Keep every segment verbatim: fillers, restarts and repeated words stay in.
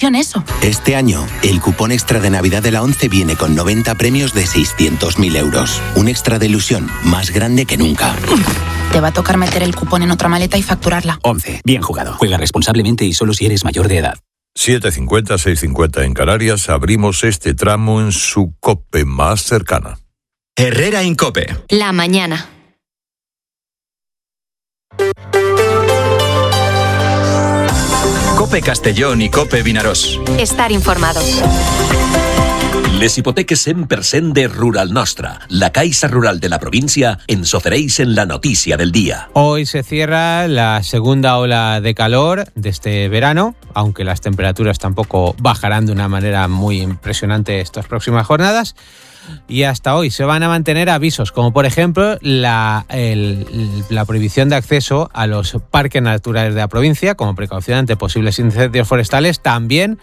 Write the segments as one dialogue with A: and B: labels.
A: ilusión eso.
B: Este año, el cupón extra de Navidad de la ONCE viene con noventa premios de seiscientos mil euros. Un extra de ilusión más grande que nunca.
A: Te va a tocar meter el cupón en otra maleta y facturarla.
C: ONCE. Bien jugado. Juega responsablemente y solo si eres mayor de edad.
D: siete cincuenta, seis cincuenta en Canarias. Abrimos este tramo en su COPE más cercana.
E: Herrera Incope.
F: La mañana.
E: COPE Castellón y COPE Vinaròs.
F: Estar informado.
G: Les hipoteques cent per cent de Rural Nostra, la Caixa Rural de la provincia, ens ofereix en la noticia del día.
H: Hoy se cierra la segunda ola de calor de este verano, aunque las temperaturas tampoco bajarán de una manera muy impresionante estas próximas jornadas. Y hasta hoy se van a mantener avisos, como por ejemplo la, el, la prohibición de acceso a los parques naturales de la provincia como precaución ante posibles incendios forestales. También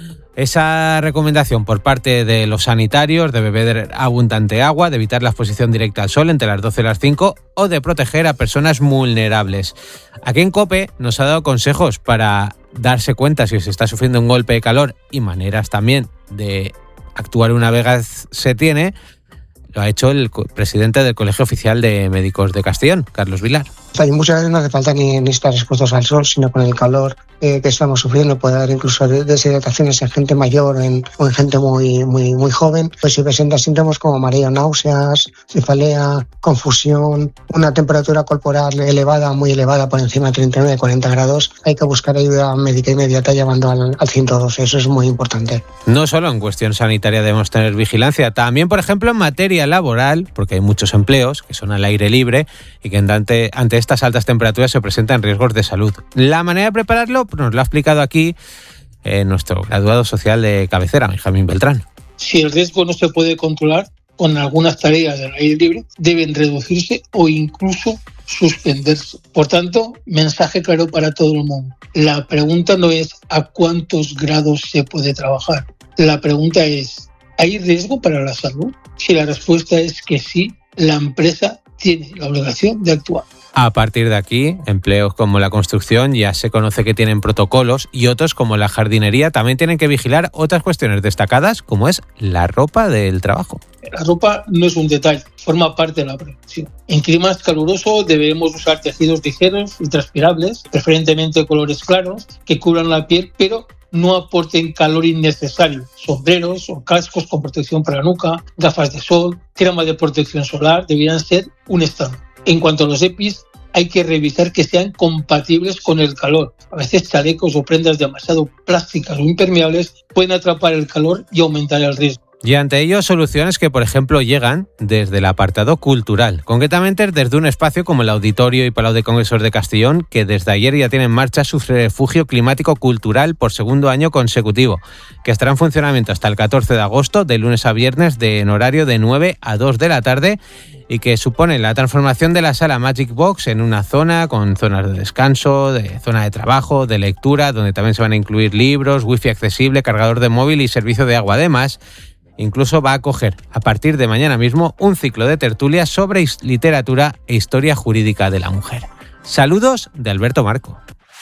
H: esa recomendación por parte de los sanitarios de beber abundante agua, de evitar la exposición directa al sol entre las doce y las cinco o de proteger a personas vulnerables. Aquí en COPE nos ha dado consejos para darse cuenta si se está sufriendo un golpe de calor y maneras también de actuar una vez se tiene. Lo ha hecho el presidente del Colegio Oficial de Médicos de Castellón, Carlos Vilar.
I: Y muchas veces no hace falta ni, ni estar expuestos al sol, sino con el calor eh, que estamos sufriendo. Puede haber incluso deshidrataciones en gente mayor en, o en gente muy, muy, muy joven. Pues si presenta síntomas como mareo, náuseas, cefalea, confusión, una temperatura corporal elevada, muy elevada, por encima de treinta y nueve a cuarenta grados, hay que buscar ayuda médica inmediata llamando al, al ciento doce. Eso es muy importante.
H: No solo en cuestión sanitaria debemos tener vigilancia, también, por ejemplo, en materia laboral, porque hay muchos empleos que son al aire libre y que ante, ante estas altas temperaturas se presentan riesgos de salud. La manera de prepararlo pues nos lo ha explicado aquí eh, nuestro graduado social de cabecera, Benjamín Beltrán.
J: Si el riesgo no se puede controlar, con algunas tareas del aire libre deben reducirse o incluso suspenderse. Por tanto, mensaje claro para todo el mundo. La pregunta no es a cuántos grados se puede trabajar. La pregunta es, ¿hay riesgo para la salud? Si la respuesta es que sí, la empresa tiene la obligación de actuar.
H: A partir de aquí, empleos como la construcción ya se conoce que tienen protocolos y otros como la jardinería también tienen que vigilar otras cuestiones destacadas como es la ropa del trabajo.
J: La ropa no es un detalle, forma parte de la prevención. En climas calurosos debemos usar tejidos ligeros y transpirables, preferentemente de colores claros, que cubran la piel, pero no aporten calor innecesario. Sombreros o cascos con protección para la nuca, gafas de sol, crema de protección solar deberían ser un estándar. En cuanto a los E P Is, hay que revisar que sean compatibles con el calor. A veces chalecos o prendas demasiado plásticas o impermeables pueden atrapar el calor y aumentar el riesgo.
H: Y ante ello, soluciones que, por ejemplo, llegan desde el apartado cultural, concretamente desde un espacio como el Auditorio y Palau de Congresos de Castellón, que desde ayer ya tiene en marcha su refugio climático cultural por segundo año consecutivo, que estará en funcionamiento hasta el catorce de agosto, de lunes a viernes, de, en horario de nueve a dos de la tarde, y que supone la transformación de la sala Magic Box en una zona con zonas de descanso, de zona de trabajo, de lectura, donde también se van a incluir libros, wifi accesible, cargador de móvil y servicio de agua. Además, incluso va a acoger a partir de mañana mismo un ciclo de tertulias sobre literatura e historia jurídica de la mujer. Saludos de Alberto Marco.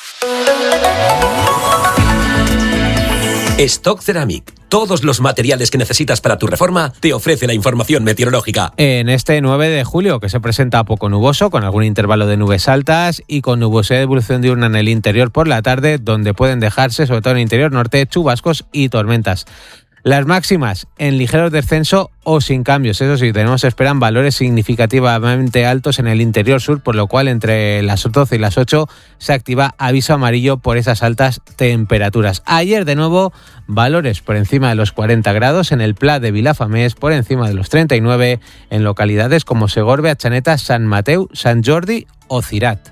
G: Stock Ceramic. Todos los materiales que necesitas para tu reforma te ofrece la información meteorológica.
H: En este nueve de julio, que se presenta poco nuboso, con algún intervalo de nubes altas y con nubosidad de evolución diurna en el interior por la tarde, donde pueden dejarse, sobre todo en el interior norte, chubascos y tormentas. Las máximas en ligeros descenso o sin cambios. Eso sí, tenemos esperan valores significativamente altos en el interior sur, por lo cual entre las doce y las ocho se activa aviso amarillo por esas altas temperaturas. Ayer de nuevo valores por encima de los cuarenta grados en el Pla de Vilafamés, por encima de los treinta y nueve en localidades como Segorbe, Atxaneta, Sant Mateu, Sant Jordi o Cirat.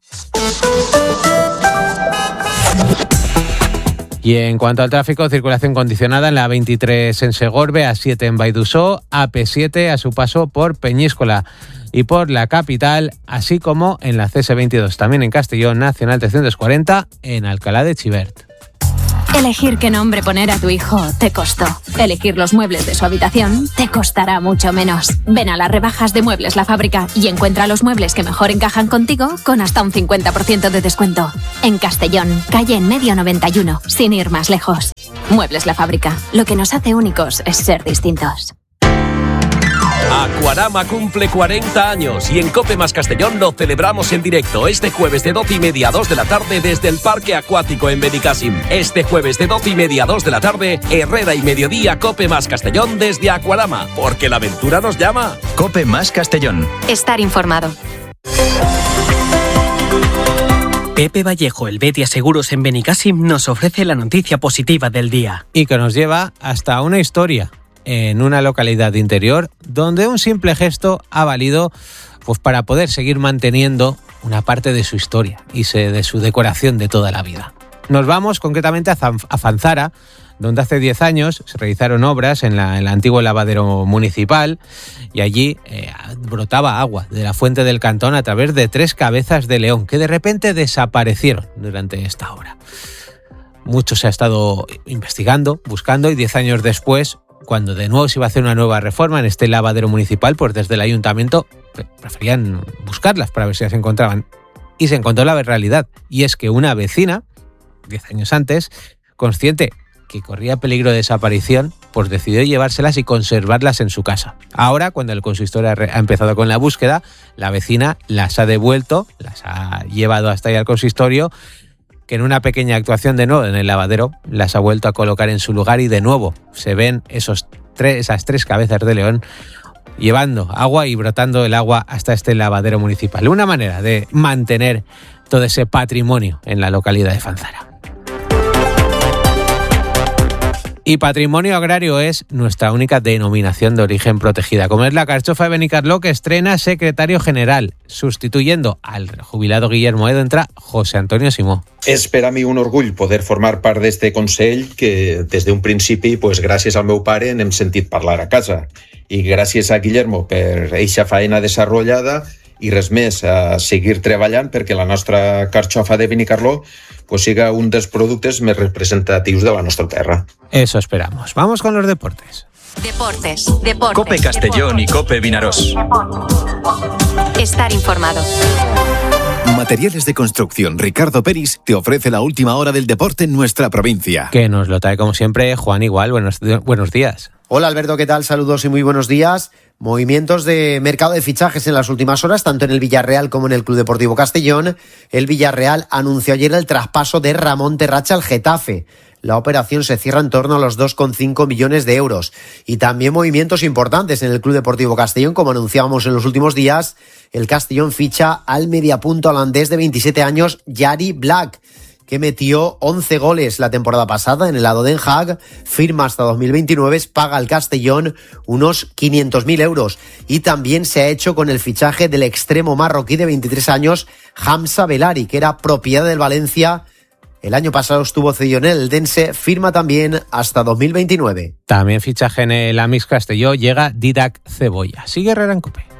H: Y en cuanto al tráfico, circulación condicionada en la veintitrés en Segorbe, A siete en Baidusó, A P siete a su paso por Peñíscola y por la capital, así como en la C S veintidós, también en Castellón, Nacional trescientos cuarenta en Alcalá de Xivert.
F: Elegir qué nombre poner a tu hijo te costó. Elegir los muebles de su habitación te costará mucho menos. Ven a las rebajas de Muebles La Fábrica y encuentra los muebles que mejor encajan contigo con hasta un cincuenta por ciento de descuento. En Castellón, calle en medio noventa y uno, sin ir más lejos. Muebles La Fábrica. Lo que nos hace únicos es ser distintos.
G: Aquarama cumple cuarenta años y en COPE más Castellón lo celebramos en directo este jueves de doce y media a dos de la tarde desde el Parque Acuático en Benicàssim. Este jueves de doce y media a dos de la tarde, Herrera y Mediodía COPE más Castellón desde Aquarama, porque la aventura nos llama.
E: COPE más Castellón.
F: Estar informado.
K: Pepe Vallejo, el Betia Seguros en Benicàssim, nos ofrece la noticia positiva del día.
H: Y que nos lleva hasta una historia en una localidad interior donde un simple gesto ha valido pues para poder seguir manteniendo una parte de su historia y se, de su decoración de toda la vida. Nos vamos concretamente a, Zan, a Fanzara, donde hace diez años se realizaron obras en, la, en el antiguo lavadero municipal y allí eh, brotaba agua de la fuente del cantón a través de tres cabezas de león que de repente desaparecieron durante esta obra. Mucho se ha estado investigando, buscando y diez años después, cuando de nuevo se iba a hacer una nueva reforma en este lavadero municipal, pues desde el ayuntamiento preferían buscarlas para ver si las encontraban. Y se encontró la realidad, y es que una vecina, diez años antes, consciente que corría peligro de desaparición, pues decidió llevárselas y conservarlas en su casa. Ahora, cuando el consistorio ha empezado con la búsqueda, la vecina las ha devuelto, las ha llevado hasta ahí al consistorio, que en una pequeña actuación de nuevo en el lavadero las ha vuelto a colocar en su lugar y de nuevo se ven esos tres, esas tres cabezas de león llevando agua y brotando el agua hasta este lavadero municipal. Una manera de mantener todo ese patrimonio en la localidad de Fanzara. Y patrimonio agrario es nuestra única denominación de origen protegida, como es la Carchofa de Benicarló, que estrena secretario general, sustituyendo al jubilado Guillermo Edo, entra José Antonio Simó.
L: És per a mi un orgull poder formar part d'este Consell que des d'un principi, pues, gràcies al meu pare, n'hem sentit parlar a casa. I gràcies a Guillermo per eixa faena desarrollada i res més, a seguir treballant perquè la nostra Carchofa de Benicarló pues siga un dels productes més representatius de la nostra terra.
H: Eso esperamos. Vamos con los deportes.
F: Deportes, deportes.
E: COPE Castellón y COPE Vinarós.
F: Estar informado.
M: Materiales de construcción Ricardo Peris te ofrece la última hora del deporte en nuestra provincia.
H: Que nos lo trae como siempre Juan Igual. Buenos, buenos días.
N: Hola Alberto, ¿qué tal? Saludos y muy buenos días. Movimientos de mercado de fichajes en las últimas horas, tanto en el Villarreal como en el Club Deportivo Castellón. El Villarreal anunció ayer el traspaso de Ramón Terracha al Getafe. La operación se cierra en torno a los dos coma cinco millones de euros. Y también movimientos importantes en el Club Deportivo Castellón, como anunciábamos en los últimos días. El Castellón ficha al mediapunta holandés de veintisiete años, Jari Black, que metió once goles la temporada pasada en el lado Den Haag, firma hasta dos mil veintinueve, paga al Castellón unos quinientos mil euros. Y también se ha hecho con el fichaje del extremo marroquí de veintitrés años, Hamza Belari, que era propiedad del Valencia. El año pasado estuvo cedido en el Eldense, firma también hasta dos mil veintinueve.
H: También fichaje en el Amis Castelló, llega Didac Cebolla. Sigue Herrera en COPE.